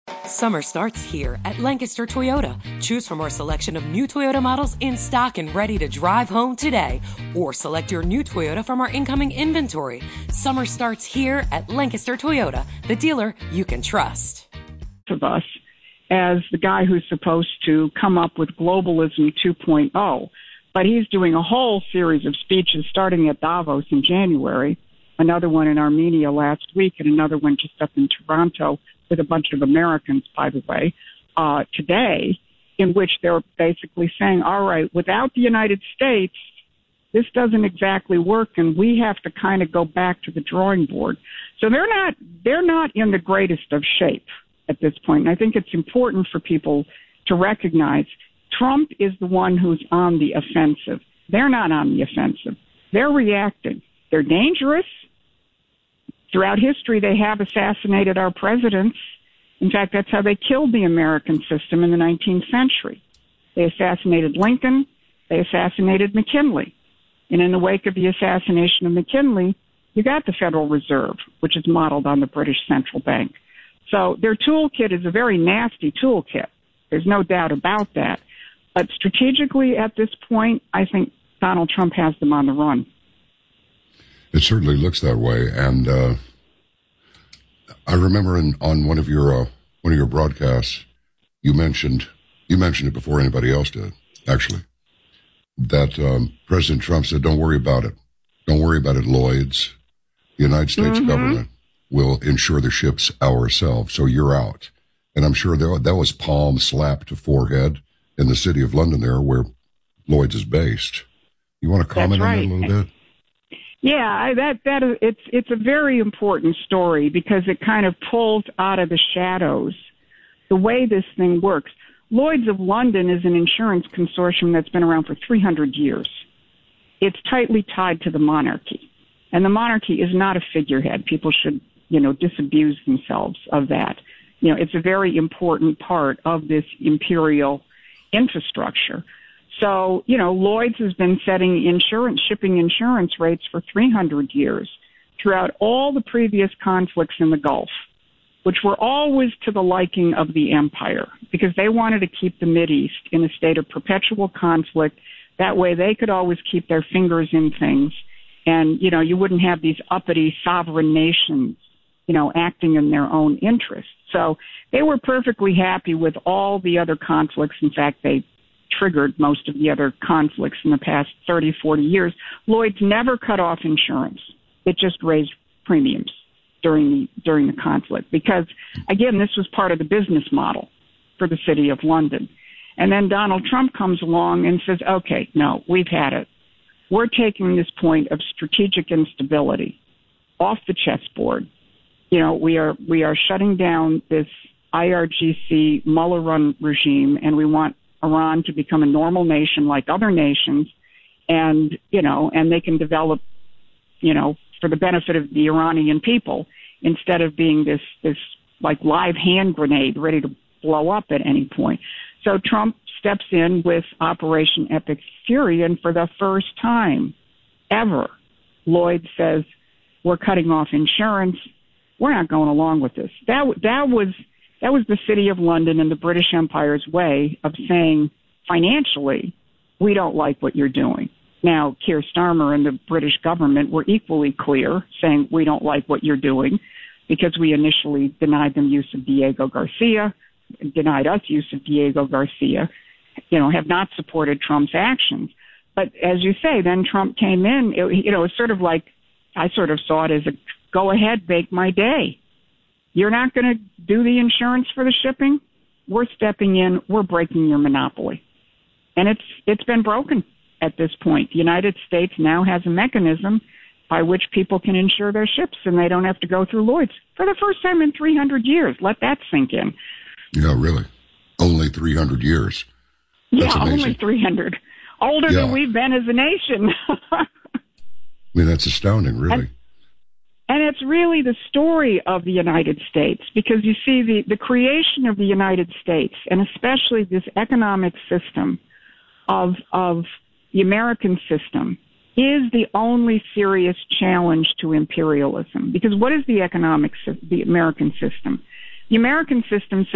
Summer starts here at Lancaster Toyota. Choose from our selection of new Toyota models in stock and ready to drive home today. Or select your new Toyota from our incoming inventory. Summer starts here at Lancaster Toyota, the dealer you can trust. Of us as the guy who's supposed to come up with Globalism 2.0, but he's doing a whole series of speeches starting at Davos in January, another one in Armenia last week, and another one just up in Toronto with a bunch of Americans, by the way, today, in which they're basically saying, all right, without the United States, this doesn't exactly work, and we have to kind of go back to the drawing board. So they're not in the greatest of shape at this point. And I think it's important for people to recognize Trump is the one who's on the offensive. They're not on the offensive. They're reacting. They're dangerous. Throughout history, they have assassinated our presidents. In fact, that's how they killed the American system in the 19th century. They assassinated Lincoln. They assassinated McKinley. And in the wake of the assassination of McKinley, you got the Federal Reserve, which is modeled on the British Central Bank. So their toolkit is a very nasty toolkit. There's no doubt about that. But strategically at this point, I think Donald Trump has them on the run. It certainly looks that way, and I remember on one of your broadcasts, you mentioned it before anybody else did, actually, that President Trump said, "Don't worry about it. Don't worry about it, Lloyd's. The United States government will insure the ships ourselves, so you're out." And I'm sure that was palm slapped to forehead in the city of London, there where Lloyd's is based. You want to comment on that a little bit? Yeah, it's a very important story because it kind of pulls out of the shadows the way this thing works. Lloyd's of London is an insurance consortium that's been around for 300 years. It's tightly tied to the monarchy, and the monarchy is not a figurehead. People should, disabuse themselves of that. It's a very important part of this imperial infrastructure. So, Lloyd's has been setting shipping insurance rates for 300 years throughout all the previous conflicts in the Gulf, which were always to the liking of the empire because they wanted to keep the Mideast in a state of perpetual conflict. That way they could always keep their fingers in things. And, you wouldn't have these uppity sovereign nations, acting in their own interests. So they were perfectly happy with all the other conflicts. In fact, they triggered most of the other conflicts in the past 30, 40 years. Lloyd's never cut off insurance. It just raised premiums during the conflict because, again, this was part of the business model for the city of London. And then Donald Trump comes along and says, okay, no, we've had it. We're taking this point of strategic instability off the chessboard. We are shutting down this IRGC Mullah-run regime, and we want Iran to become a normal nation like other nations, and they can develop, for the benefit of the Iranian people, instead of being this like live hand grenade ready to blow up at any point. So Trump steps in with Operation Epic Fury, and for the first time ever, Lloyd says, we're cutting off insurance. We're not going along with this. That was the City of London and the British Empire's way of saying, financially, we don't like what you're doing. Now, Keir Starmer and the British government were equally clear, saying we don't like what you're doing because we initially denied them use of Diego Garcia, denied us use of Diego Garcia, have not supported Trump's actions. But as you say, then Trump came in, it's sort of like, I sort of saw it as a go ahead, make my day. You're not going to do the insurance for the shipping? We're stepping in. We're breaking your monopoly. And it's been broken at this point. The United States now has a mechanism by which people can insure their ships, and they don't have to go through Lloyd's for the first time in 300 years. Let that sink in. Yeah, really. Only 300 years. That's amazing. Only 300. Older than we've been as a nation. I mean, that's astounding, really. And it's really the story of the United States, because you see the creation of the United States, and especially this economic system of the American system, is the only serious challenge to imperialism. Because what is the American system? The American system